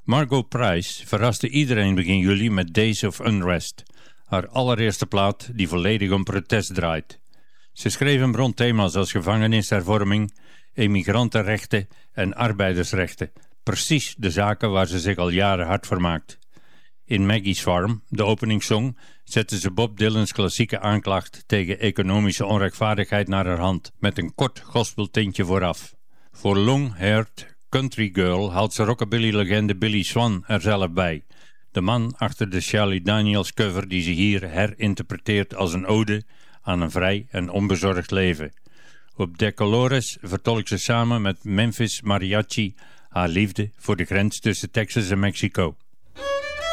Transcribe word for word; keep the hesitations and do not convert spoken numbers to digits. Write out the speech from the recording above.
Margot Price verraste iedereen begin juli met Days of Unrest, haar allereerste plaat die volledig om protest draait. Ze schreef hem rond thema's als gevangenishervorming, emigrantenrechten en arbeidersrechten, precies de zaken waar ze zich al jaren hard voor maakt. In Maggie's Farm, de openingssong, zette ze Bob Dylan's klassieke aanklacht tegen economische onrechtvaardigheid naar haar hand, met een kort gospeltintje vooraf. Voor Long-Haired Country Girl haalt ze rockabilly-legende Billy Swan er zelf bij, de man achter de Charlie Daniels cover die ze hier herinterpreteert als een ode aan een vrij en onbezorgd leven. Op De Colores vertolkt ze samen met Memphis Mariachi haar liefde voor de grens tussen Texas en Mexico.